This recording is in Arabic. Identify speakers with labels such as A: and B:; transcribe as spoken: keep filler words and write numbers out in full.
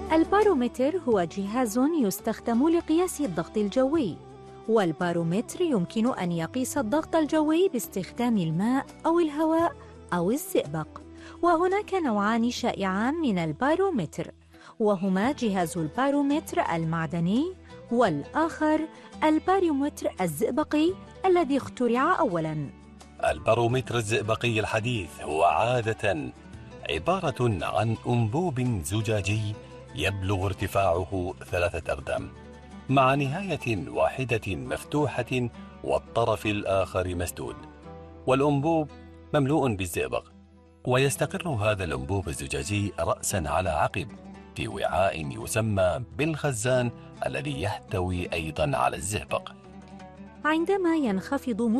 A: البارومتر هو جهاز يستخدم لقياس الضغط الجوي، والبارومتر يمكن أن يقيس الضغط الجوي باستخدام الماء أو الهواء أو الزئبق. وهناك نوعان شائعان من البارومتر، وهما جهاز البارومتر المعدني، والآخر البارومتر الزئبقي الذي اخترع أولاً.
B: البارومتر الزئبقي الحديث هو عادة عبارة عن أنبوب زجاجي يبلغ ارتفاعه ثلاثة أردام مع نهاية واحدة مفتوحة والطرف الآخر مسدود، والأنبوب مملوء بالزئبق، ويستقر هذا الأنبوب الزجاجي رأسا على عقب في وعاء يسمى بالخزان الذي يحتوي أيضا على الزئبق.
A: عندما ينخفض